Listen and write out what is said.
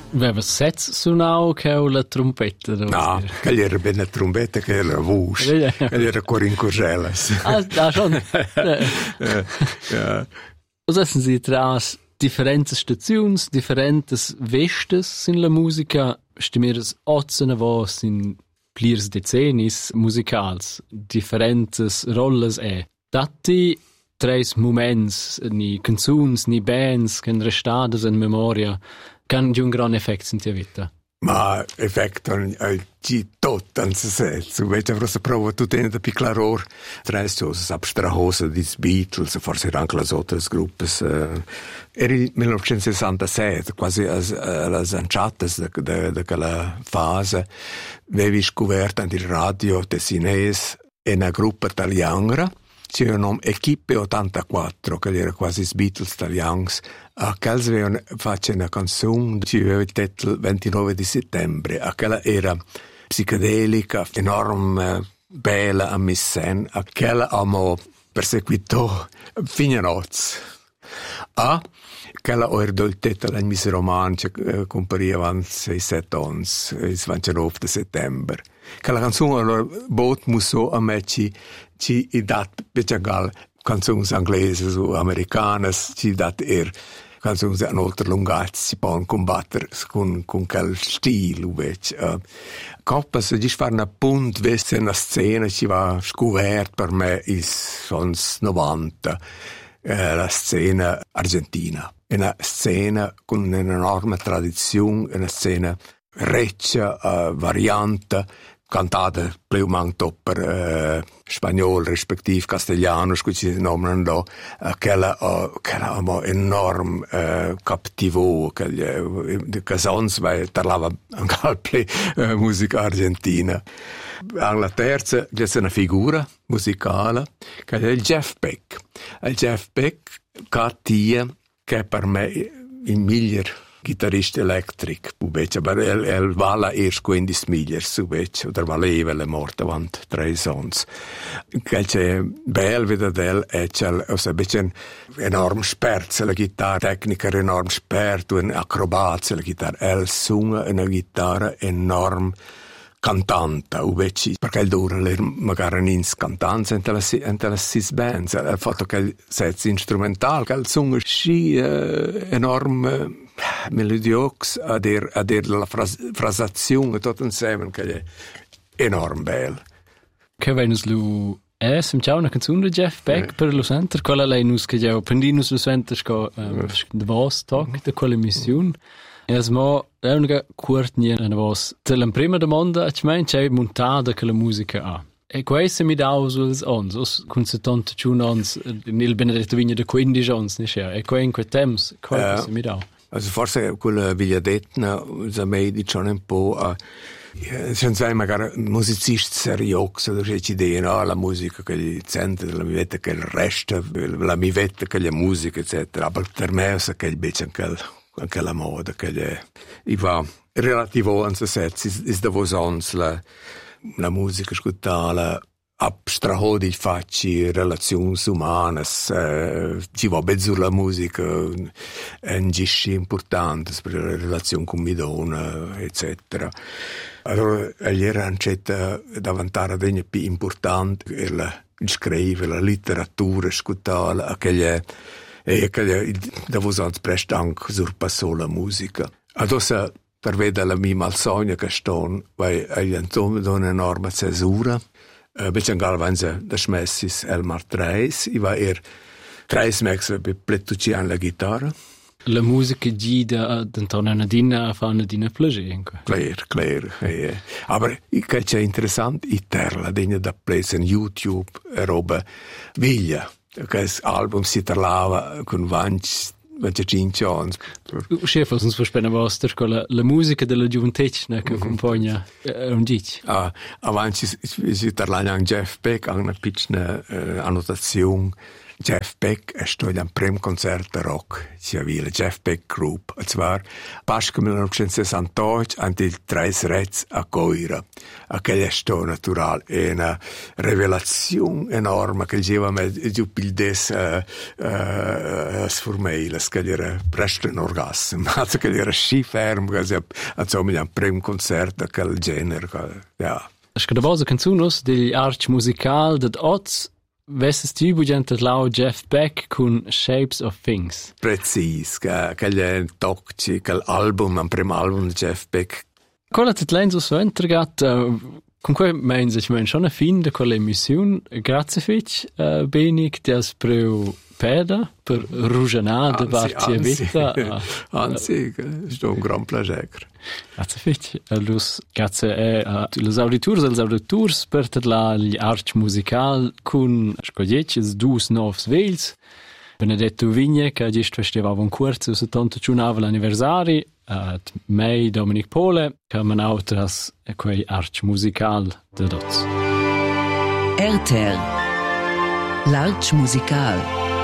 Aveva sets suonau che la trompetta? No, che era ben la trompetta, che era la voce, che era Corin Corgelas. Ah, schon. Cosa si tras differenti stazioni, differenti vestes in la musica, stimeres ozzene vos in plirs decennis musicals, differenti rolles Dati tres moments, ni canzuns, ni bands, che restades in memoria, can di un gran effect in tia vita. Ma effetto ci tot anzi se invece avrò provato tutto in da piclaror tre cose abstrahosa di Beatles forse anche le altre gruppi era il 1967 quasi alle anciates di quella fase avevi scoperto nel radio tessinese una gruppa italiana c'è un nome Equipe 84 che era quasi Beatles italians a quels avevano fatto una canzone che aveva il titolo 29 di settembre a quella era psichedelica enorme bella a missen a quella amo perseguito fine nozze a quella era il titolo in mis roman che compariva avanti 6-7 anni il 29 di settembre quella canzone allora bot muso a me ci dat bechagal canzoni inglesi o americane ci dat canzoni inoltre lungate si possono combattere con quel stile coppa se ci fanno appunto veste una scena ci va scoperta per me i sono 90 la scena argentina una scena con un'enorme tradizione una scena riccia variante cantata più manto per spagnolo rispettivo castigliano scusi nominano do quella enorme captivo che sonst weil parlava anche musica argentina. Alla terza c'è una figura musicale che è il Jeff Beck. Il Jeff Beck che è per me il miglior chitarrista elettrico, ma vala erst 15 miglior, oder valeva le morte avanti 3 anni. Che c'è bel vedere c'è un enorme esperto la chitarra, tecnica enorme esperto, un acrobat la chitarra, suona una chitarra enorme cantante, perché il dura magari in cantanza in la sis bands, il fatto che il set strumentale, che il suono sci enorme melodiox a dir la frasazione tutto insieme che è enorme bello. Che venus lu sem ciao una canzone di Jeff Beck per lo center quella lei nus che già prendinus lo center sco de vos talk de quella missione esmo è una curtnia una vos la prima domanda a me c'è montata che la musica ha e questo mi dà usos ons con 71 ons nel Benedetto Vigna de 15 ons ne c'è e qua in quel temps questo mi dà. Also forse quella Vigliadetna sa me diciamo un po' se sai magari musicisti seriosi da ci dicono la musica che gli sente la mi vede che il resto la mi vede che la musica eccetera ma per me è che il becce anche la moda che va relativo anzi se is da vosons la musica ascoltare abstraho di facci relazioni umane ci va mezzo la musica è un gisci importante per la relazione con mi donna eccetera allora era ancetta davantare degna più importante il scrivere la letteratura ascoltare quelle da vosons prest anche surpassò la musica adesso per vedere la mia malsogna che sto vai agli antoni da un'enorme cesura Becen galvanze da smessis Elmar Treis, I va 3 mex per pletucian la chitarra. La musica gida d'Antonio Nadina fa una dina plagenca. Clair. Aber che c'è interessante, I terla degna da place in YouTube roba viglia. Che album si parlava con Vanch 25 anni. Chef, uns verspena vostra con la musica della gioventù che accompagna un dic. Avanti si parlava anche Jeff Beck, anche una piccola annotazione Jeff Beck è stato un primo concerto rock, si aveva la Jeff Beck Group, e zwar Pasca 1968 ante il Tres Reds a Coira. Aquella è stato natural, è una rivelazione enorme che diceva giù il des sformeiles, che era presto un orgasmo, ma che era sci fermo, che insomma un primo concerto di quel genere, ja. È che da base canzunos degli arch musical dat Oz Vesses tu bugente lau Jeff Beck con Shapes of Things. Precis, che è un tocci, che l'album, un primo album di Jeff Beck. Quella ti lenzo so entregat, con cui meins ich mein schon a fin de quella emissione, grazie fitch, benig ti has preu peda per rujanada parti vita. Anzi, è stato un gran piacere. Grazie fitch. Grazie als auditors per gli arch musical con scoglietches dus novs vels. Benedetto Vigne, che gest festivava un corso 71 l'anniversari, mei Dominic Pole, che manautras quei arch musical de dots. RTL, l'arch musical.